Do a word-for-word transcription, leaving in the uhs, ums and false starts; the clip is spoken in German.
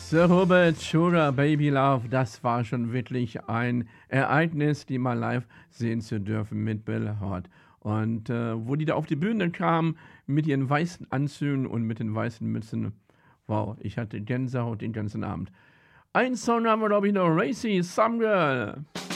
Sir Robert Sugar, Baby Love, das war schon wirklich ein Ereignis, die mal live sehen zu dürfen mit Bill Hart. Und äh, wo die da auf die Bühne kamen mit ihren weißen Anzügen und mit den weißen Mützen, wow, ich hatte Gänsehaut den ganzen Abend. Ein Song haben wir, glaube ich, noch, Racy, Some Girl.